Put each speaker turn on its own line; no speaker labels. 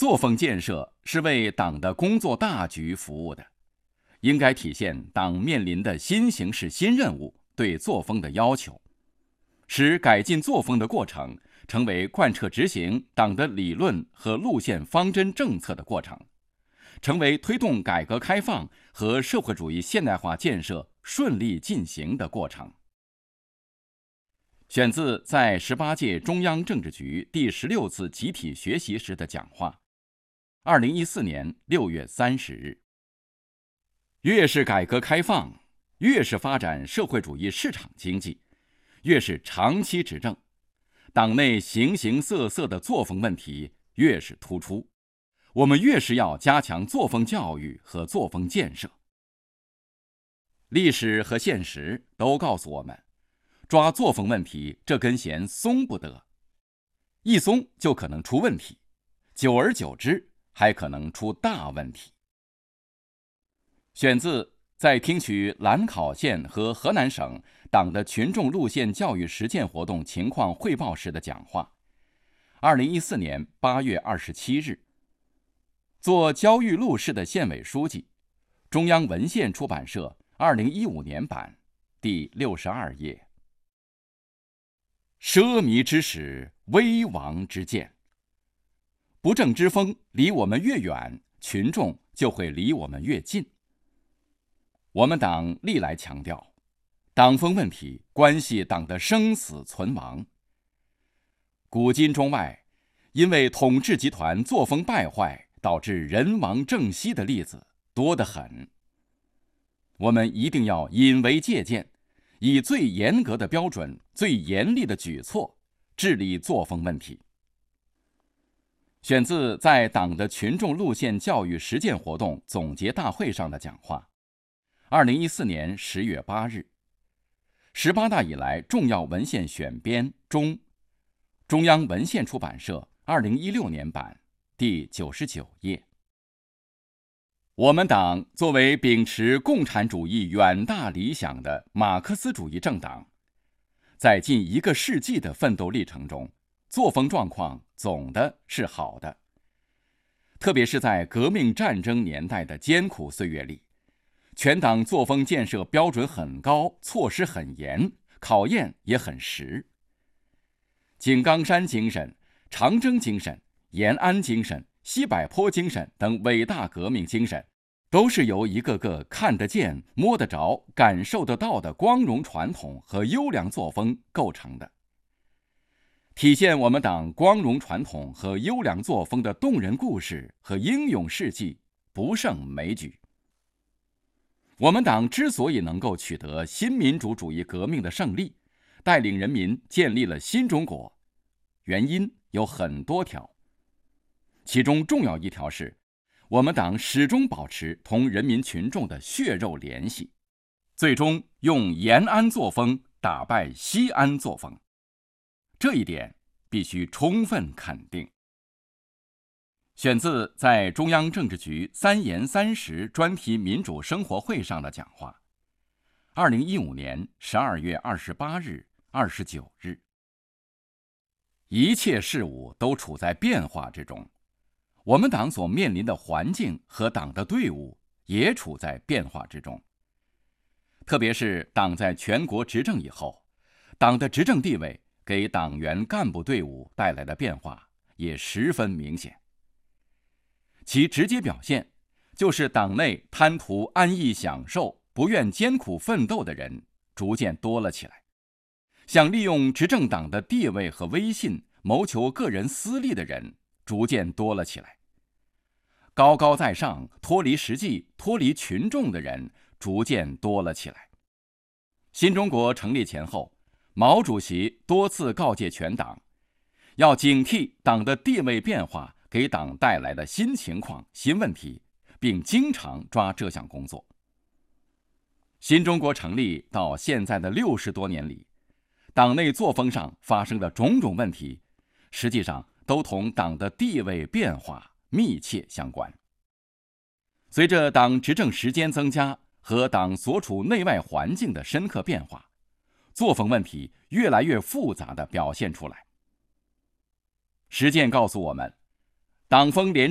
作风建设是为党的工作大局服务的，应该体现党面临的新形势新任务对作风的要求，使改进作风的过程成为贯彻执行党的理论和路线方针政策的过程，成为推动改革开放和社会主义现代化建设顺利进行的过程。选自在18届中央政治局第16次集体学习时的讲话，2014年6月30日。越是改革开放，越是发展社会主义市场经济，越是长期执政，党内形形色色的作风问题越是突出，我们越是要加强作风教育和作风建设。历史和现实都告诉我们，抓作风问题这根弦松不得，一松就可能出问题，久而久之还可能出大问题。选自在听取兰考县和河南省党的群众路线教育实践活动情况汇报时的讲话，2014年8月27日。做焦裕禄市的县委书记，中央文献出版社2015年版，第62页。奢靡之始，危亡之见。不正之风离我们越远，群众就会离我们越近。我们党历来强调，党风问题关系党的生死存亡。古今中外，因为统治集团作风败坏，导致人亡政息的例子多得很。我们一定要引为借鉴，以最严格的标准、最严厉的举措治理作风问题。选自在党的群众路线教育实践活动总结大会上的讲话，2014年10月8日。18大以来重要文献选编中，中央文献出版社2016年版，第99页。我们党作为秉持共产主义远大理想的马克思主义政党，在近1个世纪的奋斗历程中，作风状况总的是好的。特别是在革命战争年代的艰苦岁月里，全党作风建设标准很高，措施很严，考验也很实。井冈山精神、长征精神、延安精神、西柏坡精神等伟大革命精神，都是由一个个看得见、摸得着、感受得到的光荣传统和优良作风构成的。体现我们党光荣传统和优良作风的动人故事和英勇事迹不胜枚举。我们党之所以能够取得新民主主义革命的胜利，带领人民建立了新中国，原因有很多条。其中重要一条是，我们党始终保持同人民群众的血肉联系，最终用延安作风打败西安作风。这一点必须充分肯定。选自在中央政治局3严3实专题民主生活会上的讲话，2015年12月28日、29日。一切事物都处在变化之中，我们党所面临的环境和党的队伍也处在变化之中。特别是党在全国执政以后，党的执政地位给党员干部队伍带来的变化也十分明显。其直接表现就是党内贪图安逸享受、不愿艰苦奋斗的人逐渐多了起来，想利用执政党的地位和威信谋求个人私利的人逐渐多了起来，高高在上、脱离实际、脱离群众的人逐渐多了起来。新中国成立前后，毛主席多次告诫全党，要警惕党的地位变化给党带来的新情况、新问题，并经常抓这项工作。新中国成立到现在的60多年里，党内作风上发生的种种问题，实际上都同党的地位变化密切相关。随着党执政时间增加和党所处内外环境的深刻变化，作风问题越来越复杂地表现出来。实践告诉我们，党风廉